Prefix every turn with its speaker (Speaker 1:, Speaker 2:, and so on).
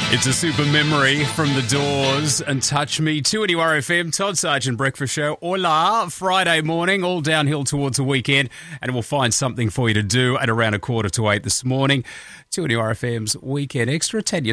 Speaker 1: It's a super memory from The Doors and Touch Me. 2NURFM, Todd Sargent Breakfast Show. Hola, Friday morning, all downhill towards the weekend, and we'll find something for you to do at around 7:45 this morning. 2NURFM's Weekend Extra. Tanya